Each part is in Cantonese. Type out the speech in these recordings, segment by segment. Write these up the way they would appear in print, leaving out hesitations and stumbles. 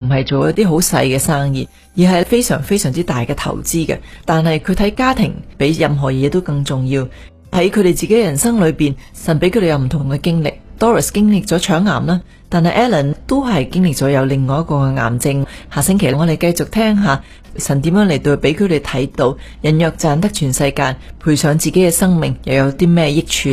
係做一啲好細嘅生意，而係非常非常之大嘅投資嘅。但係佢睇家庭比任何嘢都更重要。喺佢哋自己人生裏邊，神俾佢哋有唔同嘅經歷。Doris 經歷咗腸癌啦，但係 Alan 都係經歷咗有另外一個癌症。下星期我哋繼續聽下神點樣嚟到俾佢哋睇到，人若賺得全世界，賠上自己嘅生命，又有啲咩益處？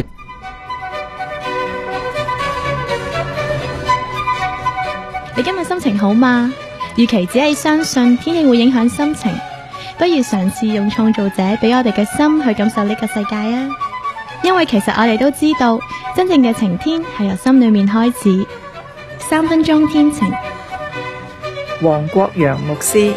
你今日心情好嗎？與其只係相信天氣會影響心情，不如嘗試用創造者俾我哋嘅心去感受呢個世界啊！因為其實我哋都知道，真正嘅晴天係由心裏面開始。3分鐘天晴， 黃國陽牧師。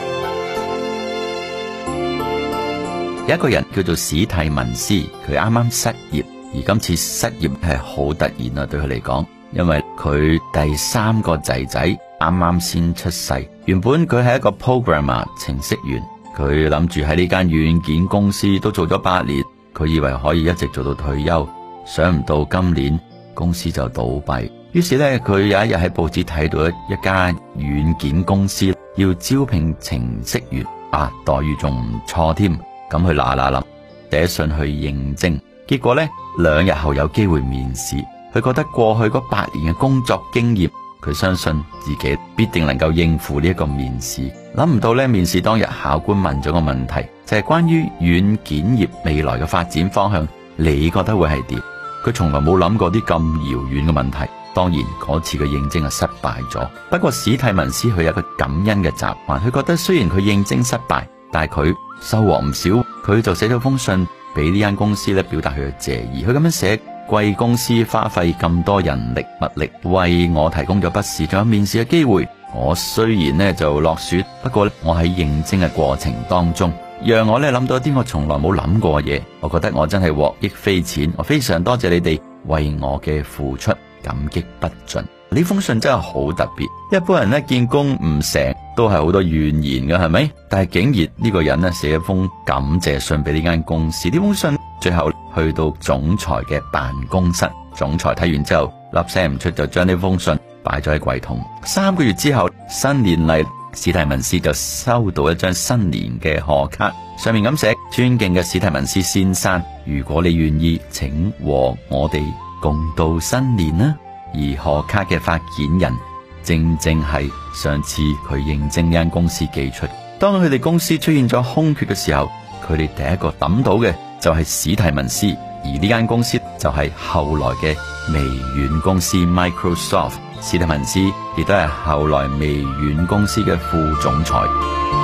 有一個人叫做史蒂文斯，佢啱啱失業，而今次失業係好突然啊，對佢嚟講，因為佢第3個仔仔啱啱先出世。原本佢係一個 programmer 程式員，佢諗住喺呢間軟件公司都做咗8年，佢以為可以一直做到退休，想唔到今年公司就倒閉。於是呢，佢有一日喺報紙睇到一家軟件公司要招聘程式員，待遇仲唔錯添，咁佢嗱臨寫信去應徵。結果呢，2日後有機會面試，佢覺得過去嗰8年嘅工作經驗，佢相信自己必定能夠應付呢一個面試。諗唔到呢，面試當日考官問咗個問題，就係關於軟件業未來嘅發展方向，你覺得會係點？佢從來冇諗過啲咁遙遠嘅問題。當然嗰次嘅應徵係失敗咗，不過史蒂文斯佢有一個感恩嘅習慣，佢覺得雖然佢應徵失敗，但係佢收穫唔少，佢就寫咗封信俾呢間公司咧，表達佢嘅謝意。佢咁樣寫：貴公司花費咁多人力物力為我提供咗筆試仲有面試嘅機會，我雖然呢就落選，不過我喺應徵嘅過程當中，讓我呢諗到一啲我從來冇諗過嘅嘢，我覺得我真係獲益匪淺，我非常多謝你哋為我嘅付出，感激不盡。呢封信真係好特別，一般人呢見工唔成都係好多怨言嘅，係咪？但係竟然呢個人呢寫一封感謝信俾呢間公司，呢封信最後去到總裁嘅辦公室，總裁睇完之後粒聲唔出，就將呢封信擺咗喺櫃桶。3個月之後，新年嚟，史蒂文斯就收到一張新年嘅賀卡，上面咁寫：尊敬嘅史蒂文斯先生，如果你願意，請和我哋共度新年啦。而賀卡嘅發件人正正係上次佢應徵呢間公司寄出。當佢哋公司出現咗空缺嘅時候，佢哋第一個諗到嘅就係史蒂文斯，而呢間公司就係後來嘅微軟公司 Microsoft。史蒂文斯亦都係後來微軟公司嘅副總裁。